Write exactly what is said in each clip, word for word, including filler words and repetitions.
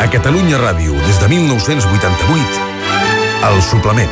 A Catalunya Ràdio, des de mil nou-cents vuitanta-vuit, El Suplement.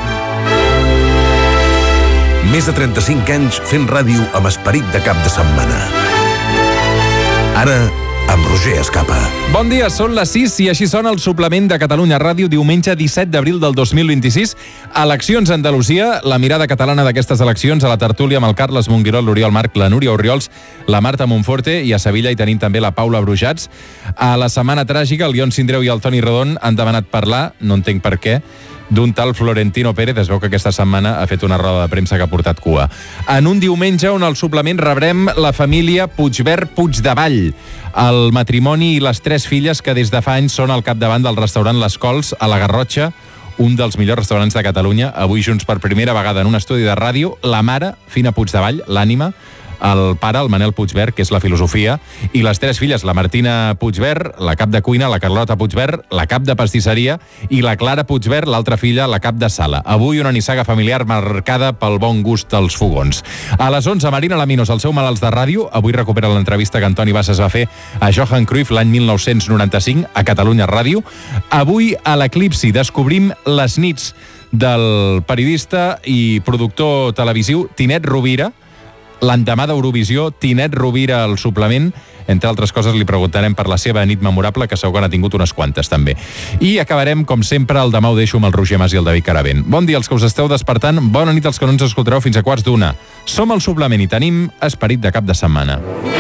Més de trenta-cinc anys fent ràdio amb esperit de cap de setmana. Ara, amb Roger Escapa. Bon dia, són les sis i així sona el Suplement de Catalunya Ràdio, diumenge disset d'abril del dos mil vint-i-sis. Eleccions a Andalusia, la mirada catalana d'aquestes eleccions a la tertúlia amb el Carles Monguirol, l'Oriol Marc, la Núria Orriols, la Marta Monforte, i a Sevilla hi tenim també la Paula Brujats. A la setmana tràgica, el Ion Sindreu i el Toni Rodon han demanat parlar, no entenc per què, d'un tal Florentino Pérez. Es veu que aquesta setmana ha fet una roda de premsa que ha portat cua. En un diumenge on al Suplement rebrem la família Puigvert Puigdevall, el matrimoni i les tres filles que des de fa anys són al capdavant del restaurant Les Cols a la Garrotxa, un dels millors restaurants de Catalunya. Avui junts per primera vegada en un estudi de ràdio, la mare, Fina Puigdevall, l'ànima, el pare, el Manel Puigvert, que és la filosofia, i les tres filles, la Martina Puigvert, la cap de cuina, la Carlota Puigvert, la cap de pastisseria, i la Clara Puigvert, l'altra filla, la cap de sala. Avui una nissaga familiar marcada pel bon gust dels fogons. A les onze, Marina Laminos, el seu Malalts de Ràdio. Avui recupera l'entrevista que Antoni Bassas va fer a Johan Cruyff l'any mil nou-cents noranta-cinc a Catalunya Ràdio. Avui a l'Eclipsi descobrim les nits del periodista i productor televisiu Tinet Rovira. L'endemà d'Eurovisió, Tinet Rovira al Suplement. Entre altres coses, li preguntarem per la seva nit memorable, que segur que n'ha tingut unes quantes, també. I acabarem, com sempre, el Demà ho deixo amb el Roger Mas i el David Caravent. Bon dia als que us esteu despertant, bona nit als que no ens escoltareu fins a quarts d'una. Som al Suplement i tenim esperit de cap de setmana.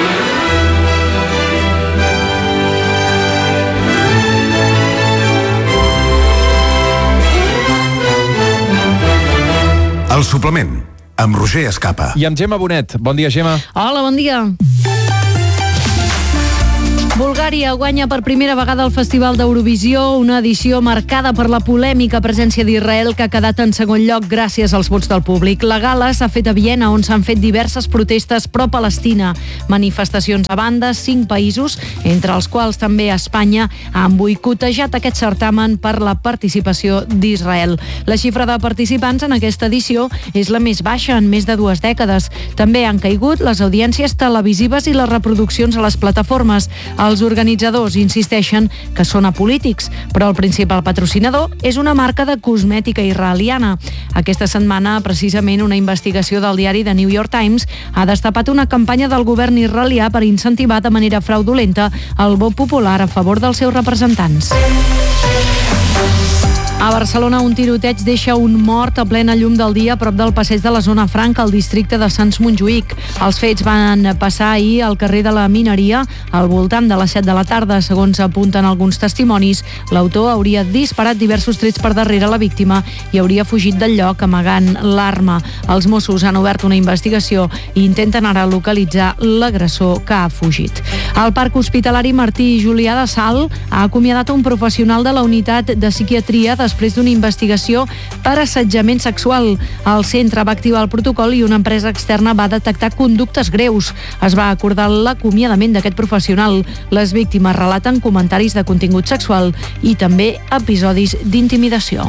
El Suplement, amb Roger Escapa. I amb Gemma Bonet. Bon dia, Gemma. Hola, bon dia. Bulgària guanya per primera vegada el Festival d'Eurovisió, una edició marcada per la polèmica presència d'Israel, que ha quedat en segon lloc gràcies als vots del públic. La gala s'ha fet a Viena, on s'han fet diverses protestes pro-Palestina. Manifestacions a banda, cinc països, entre els quals també Espanya, han boicotejat aquest certamen per la participació d'Israel. La xifra de participants en aquesta edició és la més baixa en més de dues dècades. També han caigut les audiències televisives i les reproduccions a les plataformes. Els organitzadors insisteixen que són apolítics, però el principal patrocinador és una marca de cosmètica israeliana. Aquesta setmana, precisament, una investigació del diari The New York Times ha destapat una campanya del govern israelià per incentivar de manera fraudulenta el vot popular a favor dels seus representants. A Barcelona, un tiroteig deixa un mort a plena llum del dia a prop del passeig de la Zona Franca, al districte de Sants Montjuïc. Els fets van passar ahir al carrer de la Mineria, al voltant de les set de la tarda. Segons apunten alguns testimonis, l'autor hauria disparat diversos trets per darrere la víctima i hauria fugit del lloc amagant l'arma. Els Mossos han obert una investigació i intenten ara localitzar l'agressor que ha fugit. El Parc Hospitalari Martí i Julià de Salt ha acomiadat un professional de la unitat de psiquiatria després d'una investigació per assetjament sexual. El centre va activar el protocol i una empresa externa va detectar conductes greus. Es va acordar l'acomiadament d'aquest professional. Les víctimes relaten comentaris de contingut sexual i també episodis d'intimidació.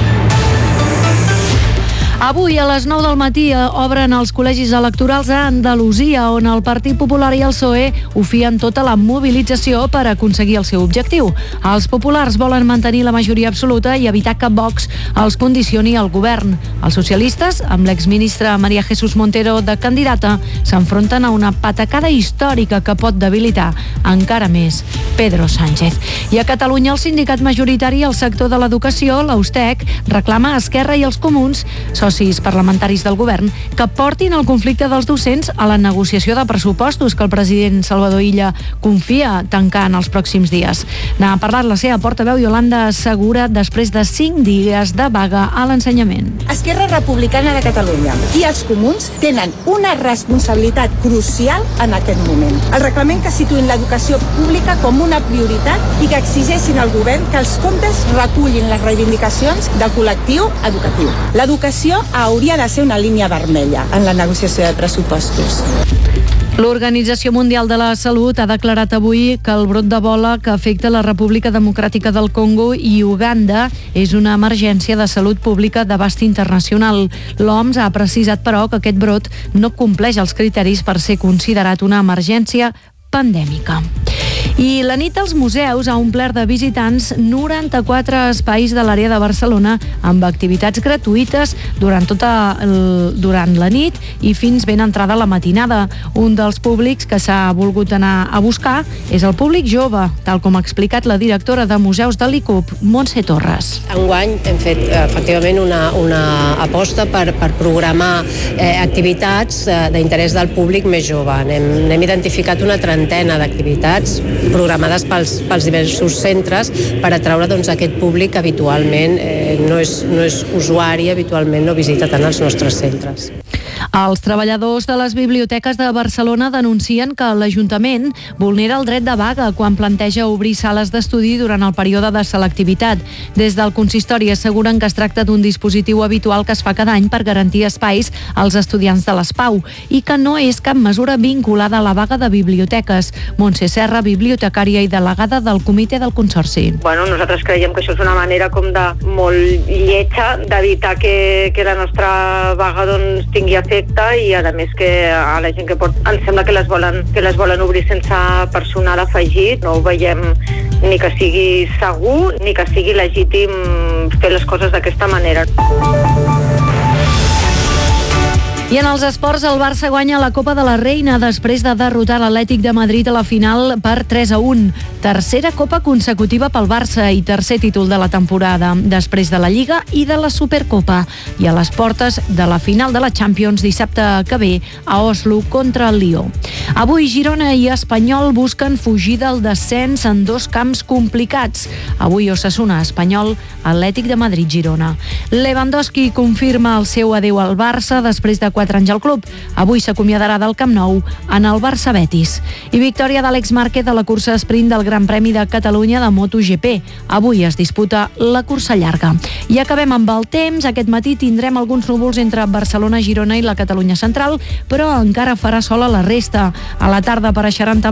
Avui a les nou del matí obren els col·legis electorals a Andalusia, on el Partit Popular i el P S O E ho fien tota la mobilització per aconseguir el seu objectiu. Els populars volen mantenir la majoria absoluta i evitar que Vox els condicioni al govern. Els socialistes, amb l'exministra María Jesús Montero de candidata, s'enfronten a una patacada històrica que pot debilitar encara més Pedro Sánchez. I a Catalunya, el sindicat majoritari al sector de l'educació, l'Austec, reclama a Esquerra i els Comuns, socis parlamentaris del govern, que portin el conflicte dels docents a la negociació de pressupostos que el president Salvador Illa confia tancar en els pròxims dies. N'ha parlat la seva portaveu Iolanda Segura després de cinc dies de vaga a l'ensenyament. Esquerra Republicana de Catalunya i els Comuns tenen una responsabilitat crucial en aquest moment. El reglament que situïn l'educació pública com una prioritat i que exigeixin al govern que els comptes recullin les reivindicacions del col·lectiu educatiu. L'educació hauria de ser una línia vermella en la negociació de pressupostos. L'Organització Mundial de la Salut ha declarat avui que el brot d'Ebola que afecta la República Democràtica del Congo i Uganda és una emergència de salut pública d'abast internacional. L'O M S ha precisat, però, que aquest brot no compleix els criteris per ser considerat una emergència pandèmica. I la nit dels museus ha omplert de visitants noranta-quatre espais de l'àrea de Barcelona amb activitats gratuïtes durant tota el, durant la nit i fins ben entrada la matinada. Un dels públics que s'ha volgut anar a buscar és el públic jove, tal com ha explicat la directora de museus de l'I C U P, Montse Torres. Enguany hem fet efectivament una, una aposta per, per programar eh, activitats eh, d'interès del públic més jove. Hem, hem identificat una trentena d'activitats programades pels, pels diversos centres per atraure doncs, aquest públic que habitualment eh, no, és, no és usuari, habitualment no visita tant els nostres centres. Els treballadors de les biblioteques de Barcelona denuncien que l'Ajuntament vulnera el dret de vaga quan planteja obrir sales d'estudi durant el període de selectivitat. Des del consistori asseguren que es tracta d'un dispositiu habitual que es fa cada any per garantir espais als estudiants de l'ESPAU i que no és cap mesura vinculada a la vaga de biblioteques. Montse Serra, bibliotecària i delegada del comitè del Consorci. Bueno, nosaltres creiem que això és una manera com de molt lletja d'evitar que, que la nostra vaga doncs, tingui efecte i a més que a la gent que pot, ens sembla que les volen, que les volen obrir sense personal afegit. No ho veiem ni que sigui segur ni que sigui legítim fer les coses d'aquesta manera. I en els esports, el Barça guanya la Copa de la Reina després de derrotar l'Atlètic de Madrid a la final per tres a un. Tercera Copa consecutiva pel Barça i tercer títol de la temporada, després de la Lliga i de la Supercopa. I a les portes de la final de la Champions dissabte que ve a Oslo contra el Lió. Avui Girona i Espanyol busquen fugir del descens en dos camps complicats. Avui Osasuna, Espanyol, Atlètic de Madrid, Girona. Lewandowski confirma el seu adeu al Barça després de quatre anys al club. Avui s'acomiadarà del Camp Nou en el Barça Betis. I victòria d'Àlex Márquez a la cursa sprint del Gran Premi de Catalunya de MotoGP. Avui es disputa la cursa llarga. I acabem amb el temps. Aquest matí tindrem alguns núvols entre Barcelona, Girona i la Catalunya central, però encara farà sol a la resta. A la tarda apareixeran també